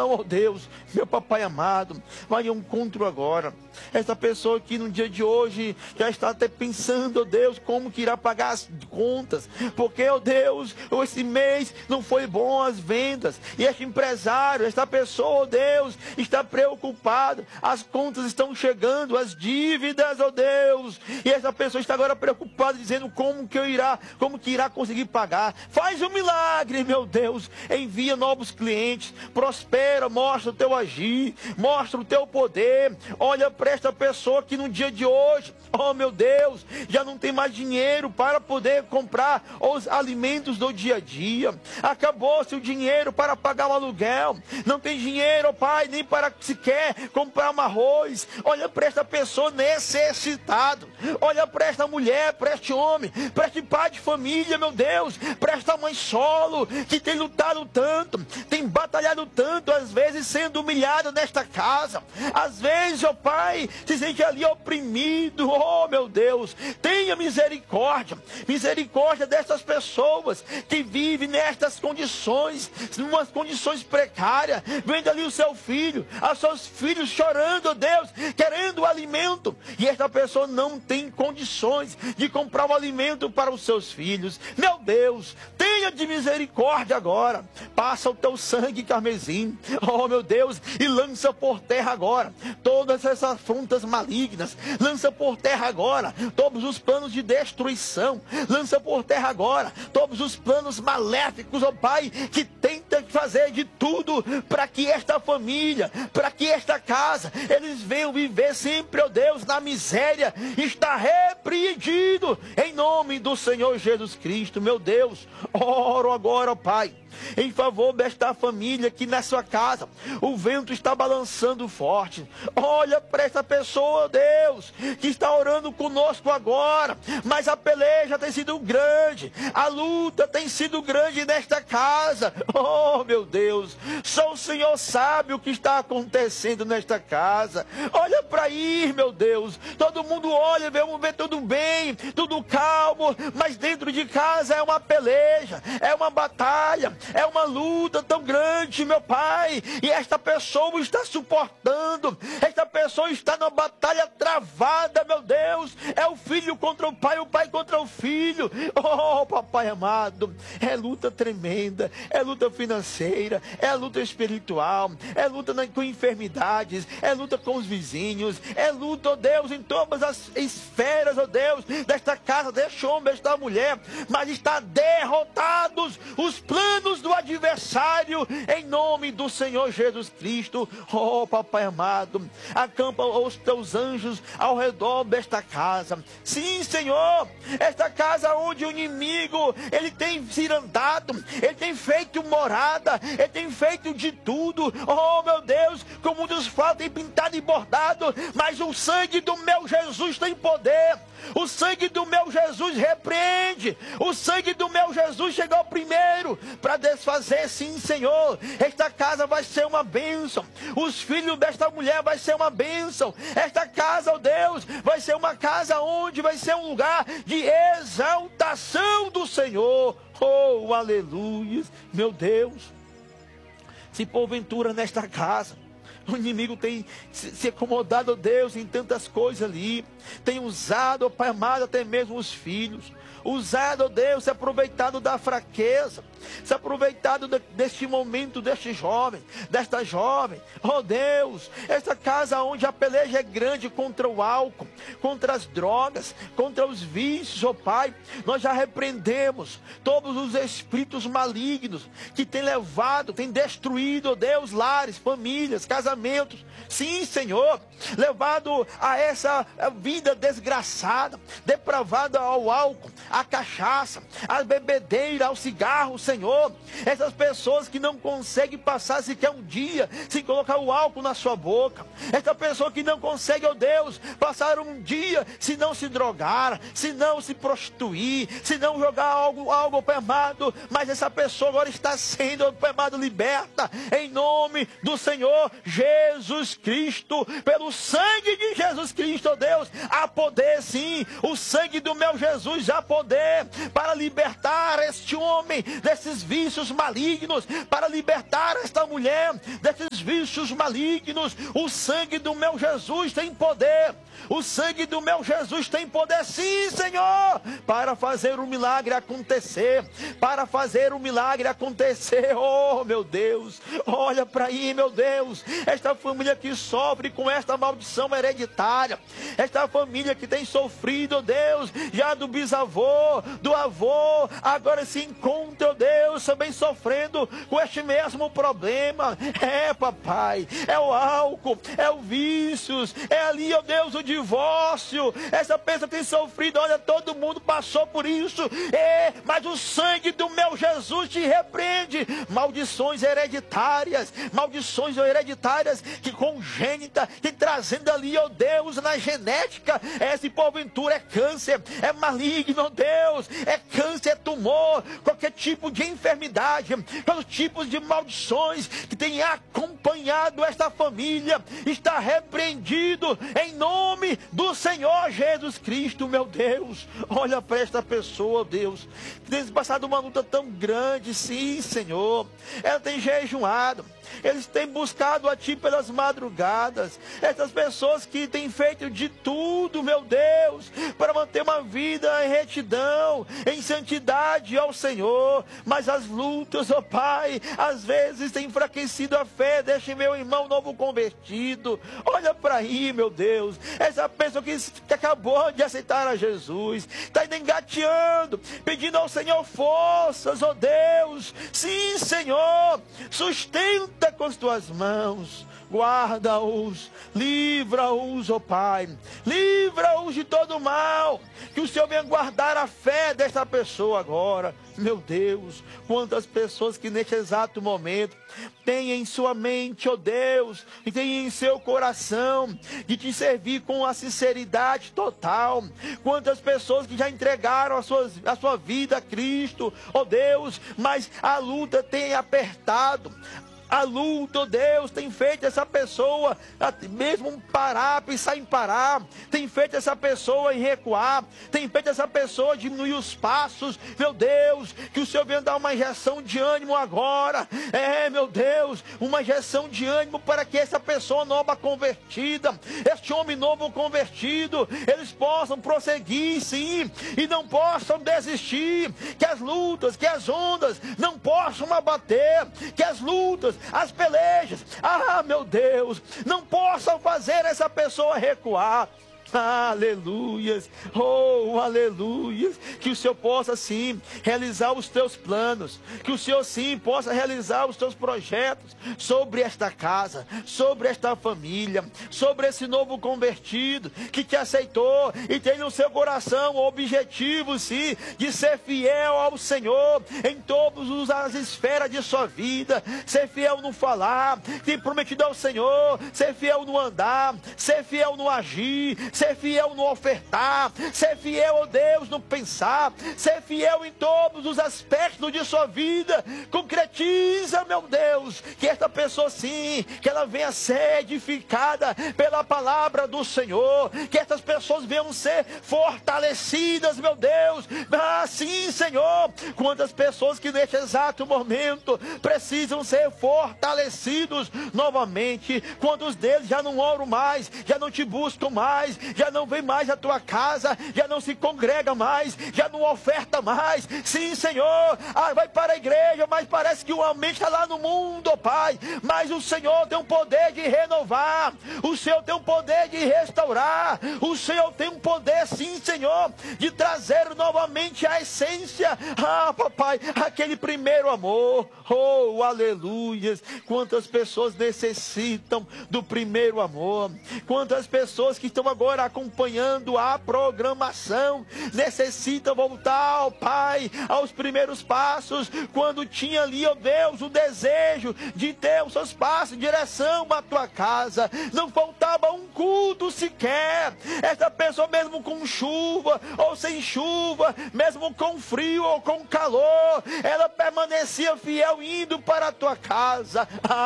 Então, ó Deus, meu papai amado, vai ao encontro agora. Essa pessoa que no dia de hoje já está até pensando, ó Deus, como que irá pagar as contas. Porque, ó Deus, esse mês não foi bom as vendas. E este empresário, esta pessoa, ó Deus, está preocupada. As contas estão chegando, as dívidas, ó Deus. E essa pessoa está agora preocupada, dizendo como que irá conseguir pagar. Faz um milagre, meu Deus. Envia novos clientes, prospera, mostra o teu agir, mostra o teu poder. Olha para esta pessoa que no dia de hoje, oh meu Deus, já não tem mais dinheiro para poder comprar os alimentos do dia a dia. Acabou-se o dinheiro para pagar o aluguel. Não tem dinheiro, Pai, nem para sequer comprar um arroz. Olha para esta pessoa necessitado. Olha para esta mulher, para este homem, para este pai de família, meu Deus, para esta mãe solo que tem lutado tanto, tem batalhado tanto, às vezes sendo humilhado nesta casa. Às vezes, ó Pai, se sente ali oprimido. Oh meu Deus, tenha misericórdia dessas pessoas que vivem nestas condições, umas condições precárias. Vendo ali o seu filho, os seus filhos chorando, Deus, querendo o alimento, e esta pessoa não tem condições de comprar o alimento para os seus filhos. Meu Deus, tenha de misericórdia agora. Passa o teu sangue carmesim, oh meu Deus, e lança por terra agora todas essas afrontas malignas. Lança por terra agora todos os planos de destruição. Lança por terra agora todos os planos maléficos, ó Pai, que tenta fazer de tudo para que esta família, para que esta casa, eles venham viver sempre, ó Deus, na miséria. Está repreendido em nome do Senhor Jesus Cristo. Meu Deus, oro agora, ó Pai, em favor desta família que na sua casa o vento está balançando forte. Olha para essa pessoa, Deus, que está orando conosco agora, mas a peleja tem sido grande, a luta tem sido grande nesta casa. Oh meu Deus, só o Senhor sabe o que está acontecendo nesta casa. Olha para aí, meu Deus, todo mundo olha, vamos ver tudo bem, tudo calmo, mas dentro de casa é uma peleja, é uma batalha, é uma luta tão grande, meu Pai. E esta pessoa está suportando, esta pessoa está numa batalha travada, meu Deus. É o filho contra o pai contra o filho. Oh, papai amado, é luta tremenda, é luta financeira, é luta espiritual, é luta com enfermidades, é luta com os vizinhos, é luta, oh Deus, em todas as esferas, oh Deus, desta casa, deste homem, desta mulher. Mas está derrotados os planos do adversário, em nome do Senhor Jesus Cristo. Oh papai amado, acampa os teus anjos ao redor desta casa. Sim, Senhor, esta casa onde o inimigo, ele tem cirandado, ele tem feito morada, ele tem feito de tudo. Oh meu Deus, com muitos falam, tem pintado e bordado, mas o sangue do meu Jesus tem poder. O sangue do meu Jesus repreende. O sangue do meu Jesus chegou primeiro para desfazer. Sim, Senhor, esta casa vai ser uma bênção. Os filhos desta mulher vai ser uma bênção. Esta casa, ó Deus, vai ser uma casa onde vai ser um lugar de exaltação do Senhor. Oh, aleluia, meu Deus. Se porventura nesta casa o inimigo tem se acomodado, ó Deus, em tantas coisas ali, tem usado, ó Pai amado, até mesmo os filhos, usado, ó Deus, se aproveitado da fraqueza, se aproveitado deste momento, deste jovem, desta jovem. Oh Deus, essa casa onde a peleja é grande contra o álcool, contra as drogas, contra os vícios, oh Pai, nós já repreendemos todos os espíritos malignos que têm levado, têm destruído, oh Deus, lares, famílias, casamentos. Sim, Senhor, levado a essa vida desgraçada, depravada ao álcool, à cachaça, à bebedeira, ao cigarro, Senhor. Essas pessoas que não conseguem passar sequer um dia sem colocar o álcool na sua boca. Essa pessoa que não consegue, ó Deus, passar um dia se não se drogar, se não se prostituir, se não jogar algo, Pai amado. Mas essa pessoa agora está sendo, Pai amado, liberta em nome do Senhor Jesus Cristo, pelo sangue de Jesus Cristo, ó Deus. Há poder, sim, o sangue do meu Jesus há poder para libertar este homem desses vícios malignos, para libertar esta mulher desses os vícios malignos. O sangue do meu Jesus tem poder. O sangue do meu Jesus tem poder, sim, Senhor, para fazer o milagre acontecer, para fazer o milagre acontecer. Oh, meu Deus, olha para aí, meu Deus, esta família que sofre com esta maldição hereditária, esta família que tem sofrido, Deus, já do bisavô, do avô, agora se encontra, Deus, também sofrendo com este mesmo problema. É, papai, é o álcool, é o vícios, é ali, ó Deus, o divórcio. Essa pessoa tem sofrido, olha, todo mundo passou por isso. Mas o sangue do meu Jesus te repreende. Maldições hereditárias que congênita, que trazendo ali, ó Deus, na genética, esse porventura é câncer, é maligno, ó Deus, é câncer, é tumor, qualquer tipo de enfermidade, todos os tipos de maldições que tem acompanhado esta família, está repreendido em nome do Senhor Jesus Cristo, meu Deus. Olha para esta pessoa, Deus, que tem passado uma luta tão grande, sim, Senhor. Ela tem jejuado, eles têm buscado a Ti pelas madrugadas. Essas pessoas que têm feito de tudo, meu Deus, para manter uma vida em retidão, em santidade ao Senhor, mas as lutas, ó Pai, às vezes têm enfraquecido a fé deste meu irmão novo convertido. Olha para aí, meu Deus, essa pessoa que acabou de aceitar a Jesus, está ainda engateando, pedindo ao Senhor forças, ó Deus. Sim, Senhor, sustenta com as Tuas mãos, guarda-os, livra-os, ó Pai, livra-os de todo mal, que o Senhor venha guardar a fé desta pessoa agora. Meu Deus, quantas pessoas que neste exato momento têm em sua mente, ó Deus, e têm em seu coração de Te servir com a sinceridade total. Quantas pessoas que já entregaram a sua vida a Cristo, ó Deus, mas a luta tem apertado. A luta, ó Deus, tem feito essa pessoa mesmo parar, pensar em parar, tem feito essa pessoa em recuar, tem feito essa pessoa diminuir os passos. Meu Deus, que o Senhor venha dar uma injeção de ânimo agora. Meu Deus, uma injeção de ânimo para que essa pessoa nova convertida, este homem novo convertido, eles possam prosseguir, sim, e não possam desistir, que as lutas, que as ondas não possam abater, que as lutas, as pelejas, meu Deus, não possam fazer essa pessoa recuar. Aleluias, oh, aleluias, que o Senhor possa sim realizar os Teus planos, que o Senhor sim possa realizar os Teus projetos sobre esta casa, sobre esta família, sobre esse novo convertido que Te aceitou e tem no seu coração o objetivo sim de ser fiel ao Senhor em todas as esferas de sua vida, ser fiel no falar, tem prometido ao Senhor, ser fiel no andar, ser fiel no agir, ser fiel no ofertar, ser fiel, ó Deus, no pensar, ser fiel em todos os aspectos de sua vida. Concretiza, meu Deus, que esta pessoa sim, que ela venha ser edificada pela palavra do Senhor, que estas pessoas venham ser fortalecidas, meu Deus. Sim, Senhor, quantas pessoas que neste exato momento precisam ser fortalecidos novamente, quantos deles já não oram mais, já não Te buscam mais, já não vem mais à Tua casa, já não se congrega mais, já não oferta mais. Sim, Senhor, vai para a igreja, mas parece que o mente está lá no mundo, ó Pai. Mas o Senhor tem um poder de renovar, o Senhor tem um poder de restaurar, o Senhor tem um poder, sim, Senhor, de trazer novamente a essência, papai, aquele primeiro amor. Oh, aleluias, quantas pessoas necessitam do primeiro amor, quantas pessoas que estão agora acompanhando a programação necessitam voltar, ó Pai, aos primeiros passos, quando tinha ali, ó Deus, o desejo de ter os seus passos em direção à Tua casa. Não faltava um culto sequer. Essa pessoa, mesmo com chuva ou sem chuva, mesmo com frio ou com calor, ela permanecia fiel indo para a Tua casa.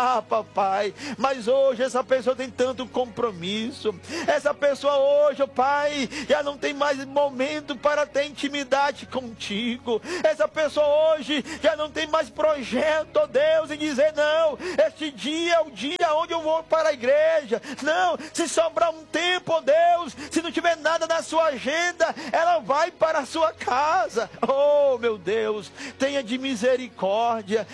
Papai, mas hoje essa pessoa tem tanto compromisso, essa pessoa hoje, ó Pai, já não tem mais momento para ter intimidade contigo. Essa pessoa hoje já não tem mais projeto, ó Deus, em dizer não, este dia é o dia aonde eu vou para a igreja. Não, se sobrar um tempo, ó Deus, se não tiver nada na sua agenda, ela vai para a sua casa. Oh, meu Deus, tenha de misericórdia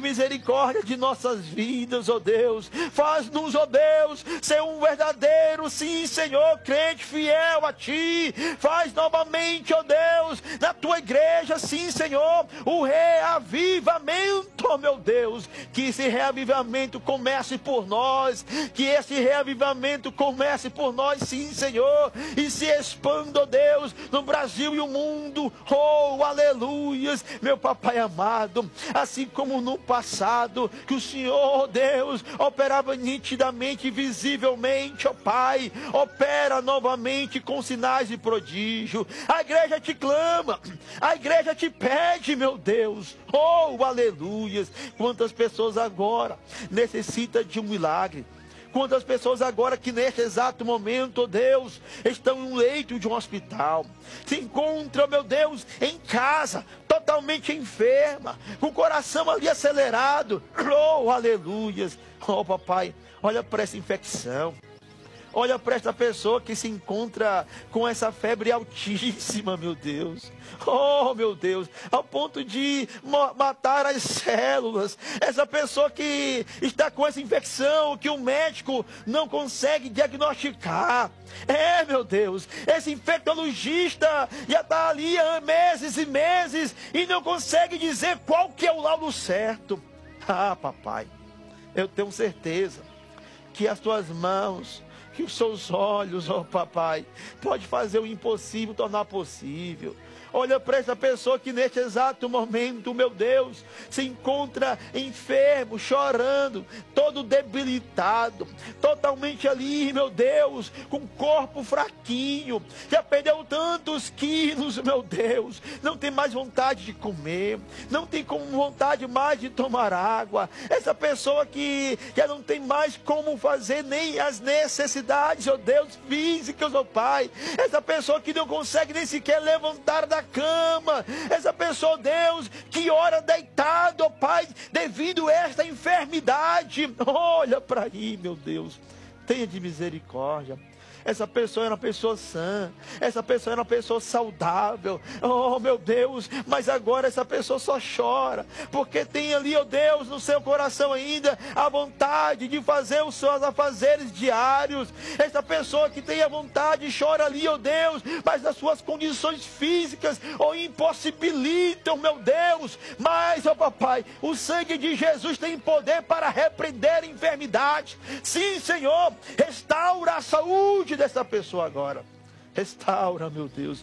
de nossas vidas, ó Deus. Faz-nos, ó Deus, ser um verdadeiro, sim, Senhor, crente fiel a Ti. Faz novamente, ó Deus, na Tua igreja, sim, Senhor, o reavivamento, ó meu Deus. Que esse reavivamento comece por nós, que esse reavivamento comece por nós, sim, Senhor, e se expanda, ó Deus, no Brasil e o mundo. Oh, aleluias, meu papai amado. Assim como no passado, que o Senhor, ó Deus, operava nitidamente e visivelmente, ó Pai, opera novamente com sinais e prodígio. A igreja te clama, a igreja te pede, meu Deus. Oh, aleluias. Quantas pessoas agora necessitam de um milagre. Quantas pessoas agora que neste exato momento, ó Deus, estão em um leito de um hospital, se encontram, meu Deus, em casa, totalmente enferma, com o coração ali acelerado. Oh, aleluias. Oh, papai, olha para essa infecção. Olha para esta pessoa que se encontra com essa febre altíssima, meu Deus. Oh, meu Deus, ao ponto de matar as células. Essa pessoa que está com essa infecção, que o médico não consegue diagnosticar. É, meu Deus, esse infectologista já está ali há meses e meses e não consegue dizer qual que é o laudo certo. Ah, papai, eu tenho certeza que as tuas mãos, que os seus olhos, ó papai, pode fazer o impossível tornar possível. Olha para essa pessoa que neste exato momento, meu Deus, se encontra enfermo, chorando, todo debilitado, totalmente ali, meu Deus, com o corpo fraquinho, já perdeu tantos quilos, meu Deus, não tem mais vontade de comer, não tem vontade mais de tomar água. Essa pessoa que já não tem mais como fazer nem as necessidades, ó Deus, físicas, ó Pai. Essa pessoa que não consegue nem sequer levantar da cama. Essa pessoa, Deus, que ora deitado, ó Pai, devido a esta enfermidade. Olha para aí, meu Deus, tenha de misericórdia. Essa pessoa era uma pessoa sã, essa pessoa era uma pessoa saudável. Oh, meu Deus, mas agora essa pessoa só chora, porque tem ali, ó Deus, no seu coração ainda a vontade de fazer os seus afazeres diários. Essa pessoa que tem a vontade chora ali, ó Deus, mas as suas condições físicas o impossibilitam, meu Deus. Mas, ó papai, o sangue de Jesus tem poder para repreender a enfermidade. Sim, Senhor, restaura a saúde dessa pessoa agora. Restaura, meu Deus.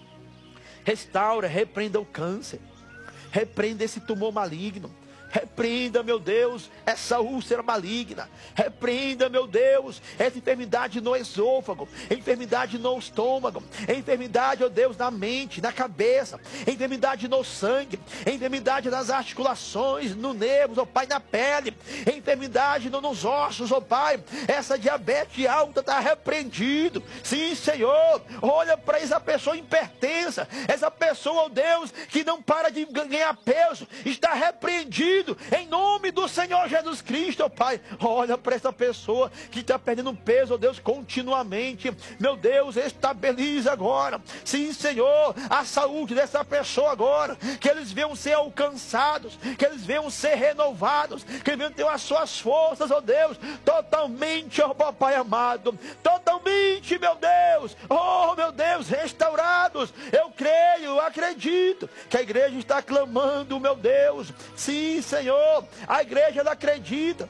Restaura, repreenda o câncer. Repreenda esse tumor maligno. Repreenda, meu Deus, essa úlcera maligna. Repreenda, meu Deus, essa enfermidade no esôfago, enfermidade no estômago, enfermidade, ó Deus, na mente, na cabeça, enfermidade no sangue, enfermidade nas articulações, no nervos, ó Pai, na pele, enfermidade nos ossos, ó Pai. Essa diabetes alta está repreendido. Sim, Senhor. Olha para essa pessoa hipertensa, essa pessoa, ó Deus, que não para de ganhar peso, está repreendido em nome do Senhor Jesus Cristo, ó Pai. Olha para essa pessoa que está perdendo peso, ó Deus, continuamente. Meu Deus, estabiliza agora, sim, Senhor, a saúde dessa pessoa agora. Que eles venham ser alcançados, que eles venham ser renovados, que eles venham ter as suas forças, ó Deus, totalmente, ó Papai amado, totalmente, meu Deus, oh meu Deus, restaurados. Eu creio, eu acredito que a igreja está clamando, meu Deus. Sim, Senhor, a igreja ela acredita,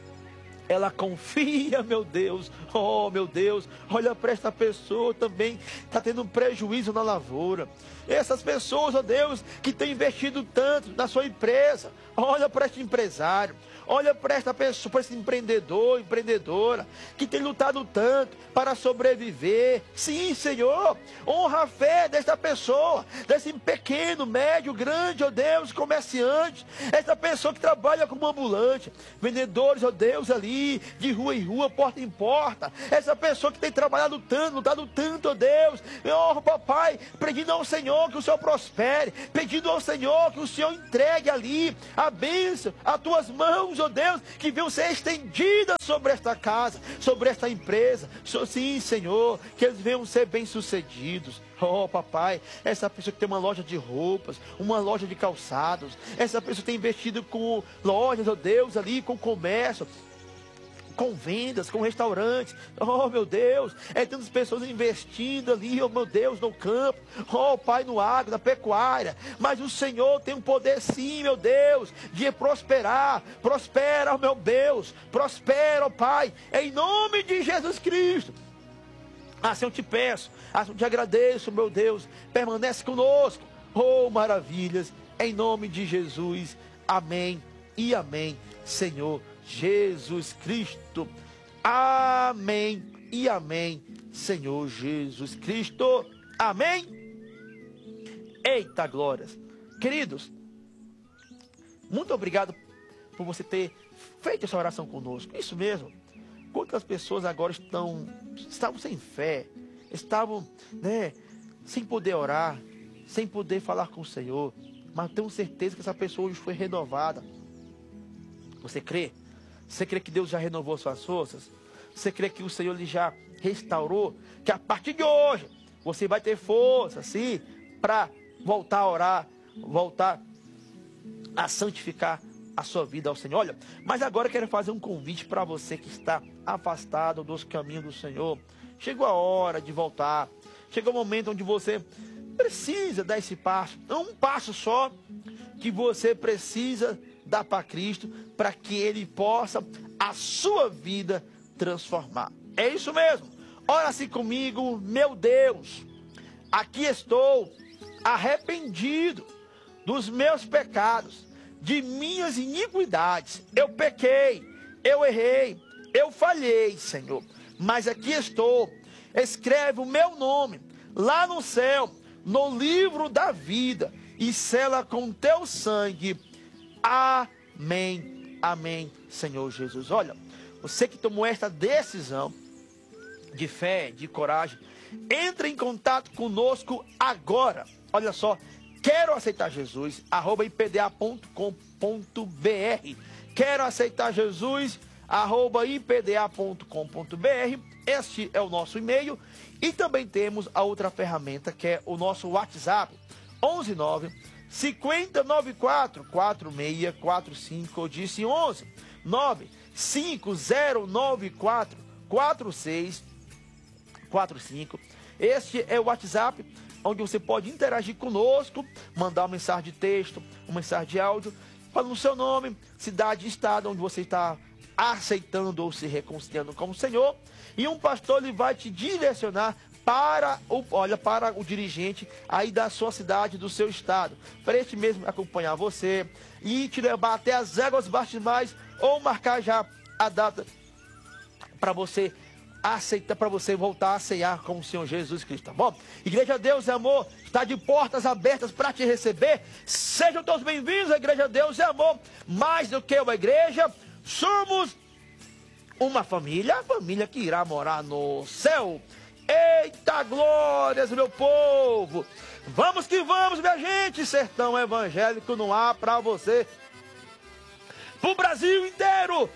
ela confia, meu Deus. Oh, meu Deus, olha para esta pessoa também, está tendo um prejuízo na lavoura. Essas pessoas, ó Deus, que têm investido tanto na sua empresa, olha para este empresário, olha para esta pessoa, para esse empreendedor, empreendedora, que tem lutado tanto para sobreviver. Sim, Senhor, honra a fé desta pessoa, desse pequeno, médio, grande, ó Deus, comerciante, essa pessoa que trabalha como ambulante, vendedores, ó Deus, ali, de rua em rua, porta em porta, essa pessoa que tem trabalhado lutado tanto, ó Deus, oh papai, pedindo ao Senhor que o Senhor prospere, pedindo ao Senhor que o Senhor entregue ali a bênção, as tuas mãos, bênçãos, ó Deus, que venham ser estendidas sobre esta casa, sobre esta empresa. Sim, Senhor, que eles venham ser bem-sucedidos. Oh, papai, essa pessoa que tem uma loja de roupas, uma loja de calçados, essa pessoa que tem investido com lojas, ó Deus, ali com comércio, com vendas, com restaurantes. Oh, meu Deus, tantas pessoas investindo ali, oh, meu Deus, no campo. Oh, Pai, no agro, na pecuária. Mas o Senhor tem um poder, sim, meu Deus, de prosperar. Prospera, oh, meu Deus, prospera, oh, Pai, em nome de Jesus Cristo. Assim eu te peço, assim eu te agradeço, meu Deus, permanece conosco. Oh, maravilhas, em nome de Jesus. Amém e amém, Senhor Jesus Cristo. Amém e amém, Senhor Jesus Cristo. Amém. Eita glórias. Queridos, muito obrigado por você ter feito essa oração conosco. Isso mesmo. Quantas pessoas agora estavam sem fé, estavam, sem poder orar, sem poder falar com o Senhor, mas tenho certeza que essa pessoa hoje foi renovada. Você crê? Você crê que Deus já renovou suas forças? Você crê que o Senhor lhe já restaurou? Que a partir de hoje você vai ter força, sim, para voltar a orar, voltar a santificar a sua vida ao Senhor. Olha, mas agora eu quero fazer um convite para você que está afastado dos caminhos do Senhor. Chegou a hora de voltar. Chegou o momento onde você precisa dar esse passo. É um passo só que você precisa dar para Cristo, para que Ele possa a sua vida transformar. É isso mesmo. Ora assim comigo: meu Deus, aqui estou arrependido dos meus pecados, de minhas iniquidades. Eu pequei, eu errei, eu falhei, Senhor. Mas aqui estou. Escreve o meu nome lá no céu, no livro da vida, e sela com teu sangue. Amém, amém, Senhor Jesus. Olha, você que tomou esta decisão de fé, de coragem, entre em contato conosco agora. Olha só, quero aceitar Jesus, @ipda.com.br. Quero aceitar Jesus, @ipda.com.br. Este é o nosso e-mail. E também temos a outra ferramenta, que é o nosso WhatsApp, 119 5094 4645. Eu disse 11 9 5094 4645. Este é o WhatsApp, onde você pode interagir conosco, mandar uma mensagem de texto, uma mensagem de áudio, falando o seu nome, cidade e estado onde você está aceitando ou se reconciliando com o Senhor. E um pastor, ele vai te direcionar para o dirigente aí da sua cidade, do seu estado, para este mesmo acompanhar você e te levar até as águas batismais, ou marcar já a data para você aceitar, para você voltar a ceiar com o Senhor Jesus Cristo, tá bom? Igreja Deus e Amor está de portas abertas para te receber. Sejam todos bem-vindos à Igreja Deus e Amor. Mais do que uma igreja, somos uma família, a família que irá morar no céu. Eita glórias, meu povo! Vamos que vamos, minha gente! Sertão evangélico no ar para você. Pro Brasil inteiro,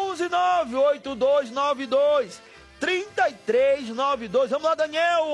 11982923392. Vamos lá, Daniel,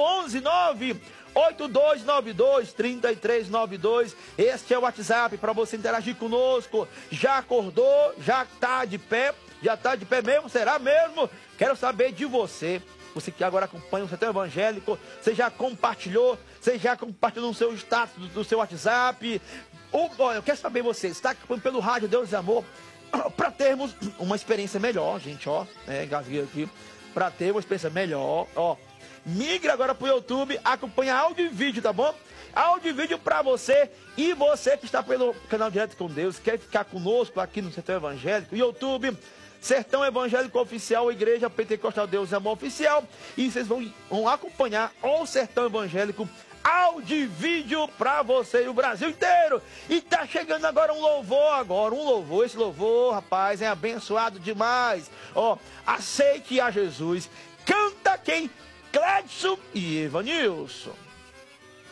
11982923392. Este é o WhatsApp para você interagir conosco. Já acordou? Já está de pé? Já está de pé mesmo? Será mesmo? Quero saber de você. Você que agora acompanha o Sertão Evangélico, você já compartilhou? Você já compartilhou no seu status do seu WhatsApp? Olha, eu quero saber você, está acompanhando pelo rádio Deus e Amor, para termos uma experiência melhor, gente, ó, engasguei aqui, para ter uma experiência melhor, ó, migre agora pro YouTube, acompanha áudio e vídeo, tá bom? Áudio e vídeo para você, e você que está pelo canal Direto com Deus, quer ficar conosco aqui no Sertão Evangélico, YouTube, Sertão Evangélico Oficial, Igreja Pentecostal Deus e Amor Oficial, e vocês vão acompanhar o Sertão Evangélico, áudio e vídeo para você e o Brasil inteiro. E tá chegando agora um louvor, esse louvor, rapaz, é abençoado demais. Ó, aceite a Jesus. Canta quem? Cledson e Evanilson.